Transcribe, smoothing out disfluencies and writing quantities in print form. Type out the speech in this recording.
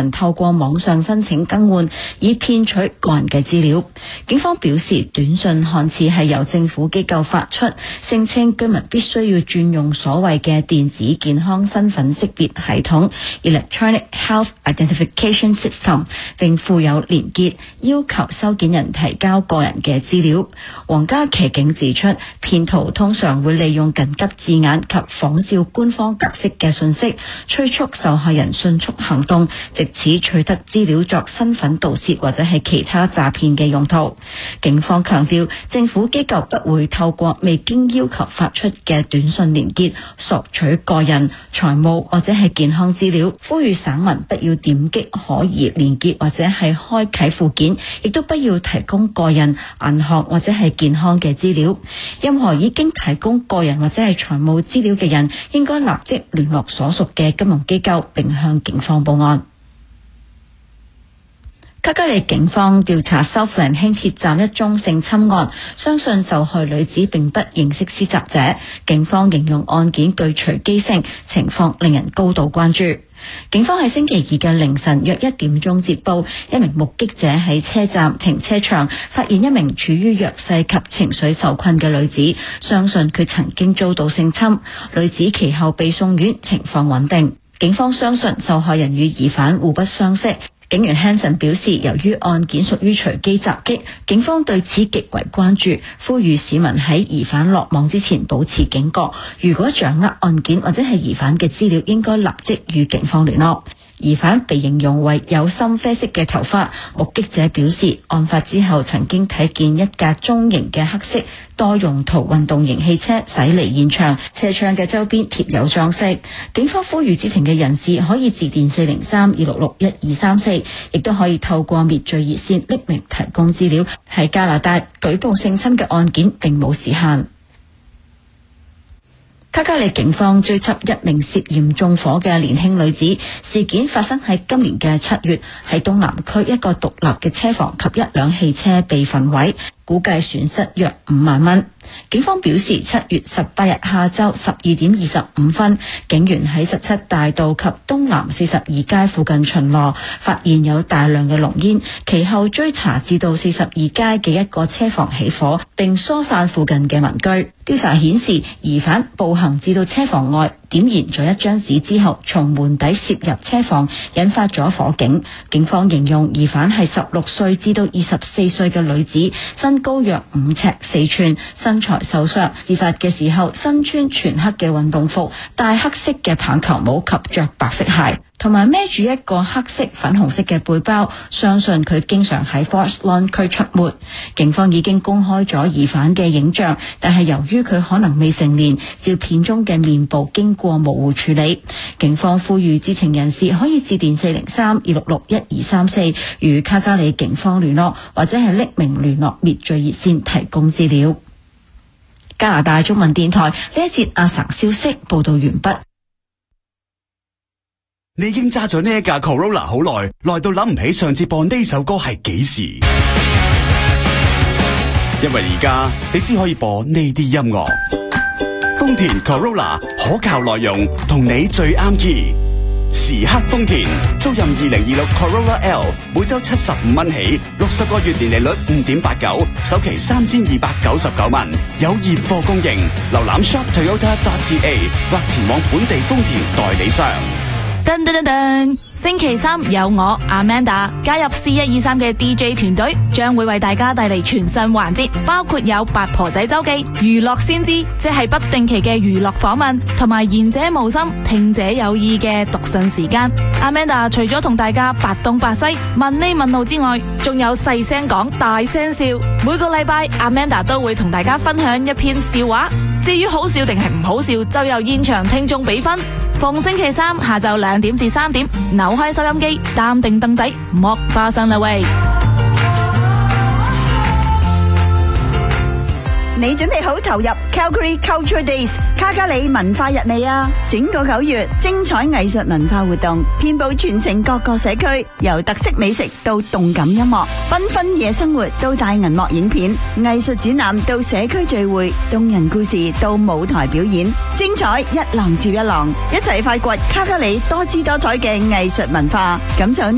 人透過網上申請更換，以騙取個人嘅資料。警方表示，短信看似係由政府機構發出，聲稱居民必須要轉用所謂嘅電子健康身份識別系統 Electronic Health Identification System， 並附有連結，要求收件人提交個人嘅資料。皇家騎警指出，騙徒通常會利用緊急字眼及仿照官方格式嘅信息，催促受害人迅速行動，藉此取得資料作身份盜竊或者係其他詐騙嘅用途。警方強調，政府機構不會透過未經要求發出嘅短信連結索取個人、財務或者係健康資料，呼籲省民不要點擊可疑連結或者係開啟附件，亦都不要提供個人、銀行或者係健康嘅資料。任何已經提供個人或者係財務資料嘅人，應該立即聯絡所屬嘅金融機構，並向警方報案。卡加利警方調查Southland輕鐵站一宗性侵案，相信受害女子並不認識施襲者。警方形容案件具隨機性，情況令人高度關注。警方喺星期二嘅凌晨約1點鐘接報，一名目擊者喺車站停車場發現一名處於弱勢及情緒受困嘅女子，相信佢曾經遭到性侵。女子其後被送院，情況穩定。警方相信受害人與疑犯互不相識。警員 Hanson 表示，由於案件屬於隨機襲擊，警方對此極為關注，呼籲市民喺疑犯落網之前保持警覺。如果掌握案件或者係疑犯嘅資料，應該立即與警方聯絡。疑犯被形容為有深啡色嘅頭髮，目擊者表示，案發之後曾經睇見一架中型嘅黑色多用途運動型汽車駛離現場，車窗嘅周邊貼有裝飾。警方呼籲知情嘅人士可以致電403-266-1234，亦都可以透過滅罪熱線匿名提供資料。喺加拿大舉報性侵嘅案件並冇時限。卡加利警方追緝一名涉嫌縱火嘅年輕女子，事件發生喺今年嘅7月，喺東南區一個獨立嘅車房及一輛汽車被焚毀，估計損失約5萬蚊。警方表示，7月18日下晝12點25分，警員喺17大道及東南42街附近巡邏，發現有大量嘅濃煙，其後追查至到42街嘅一個車房起火，並疏散附近嘅民居。調查顯示，疑犯步行至到車房外，點燃咗一張紙之後，從門底攝入車房，引發咗火警。警方形容疑犯係16歲至到24歲嘅女子，身高約5尺4寸，身材瘦削。事發嘅時候，身穿全黑嘅運動服，戴黑色嘅棒球帽及着白色鞋，同埋孭住一個黑色粉紅色嘅背包，相信佢經常喺 Forest Lawn 區出沒。警方已經公開咗疑犯嘅影像，但係由於佢可能未成年，照片中嘅面部經過模糊處理。警方呼籲知情人士可以致電403-266-1234與卡加里警方聯絡，或者係匿名聯絡滅罪熱線提供資料。加拿大中文電台呢一節阿省消息報道完畢。 你已經揸咗呢一架 Corolla 好耐，耐到諗唔起上次播呢首歌係幾時。因為而家你只可以播呢啲音樂。豐田 Corolla 可靠內容，同你最啱 key。時刻豐田，租賃2026 Corolla L， 每周75蚊起，60個月年利率5.89，首期3299蚊，有現貨供應。瀏覽 shoptoyota.ca 或前往本地豐田代理商。 噔噔噔噔，星期3有我 Amanda 加入4123嘅 DJ 團隊，將會為大家帶嚟全新環節，包括有八婆仔周記、娛樂先知，即係不定期嘅娛樂訪問，同埋言者無心，聽者有意嘅讀信時間。Amanda 除咗同大家八東八西問呢問路之外，仲有細聲講大聲笑。每個禮拜 Amanda 都會同大家分享一篇笑話，至於好笑定係唔好笑，就由現場聽眾比分。逢星期3下晝2點至3點，扭開收音機，擔定凳仔，剝花生啦喂！ 你準備好投入 Calgary Culture Days 卡加里文化日未啊？整個9月，精彩藝術文化活動遍佈全城各個社區，由特色美食到動感音樂，繽紛夜生活到大銀幕影片，藝術展覽到社區聚會，動人故事到舞台表演，精彩一浪接一浪，一齊發掘卡加里多姿多彩嘅藝術文化，感受